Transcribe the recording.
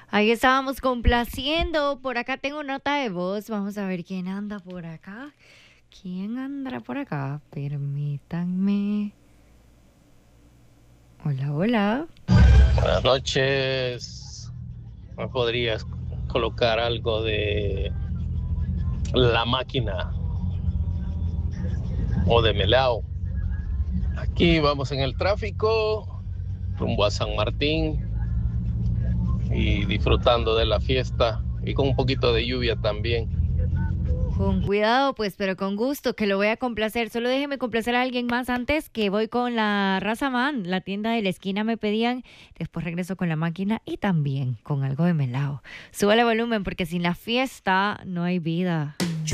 Ahí estábamos complaciendo. Por acá tengo nota de voz. Vamos a ver quién anda por acá. ¿Quién andará por acá? Permítanme. Hola, hola. Buenas noches. ¿Me podrías colocar algo de La Máquina o de Melao? Aquí vamos en el tráfico, rumbo a San Martín y disfrutando de la fiesta y con un poquito de lluvia también. Con cuidado, pues, pero con gusto, que lo voy a complacer. Solo déjeme complacer a alguien más antes que voy con la Raza Man, la tienda de la esquina me pedían. Después regreso con La Máquina y también con algo de melao. Súbale volumen porque sin la fiesta no hay vida.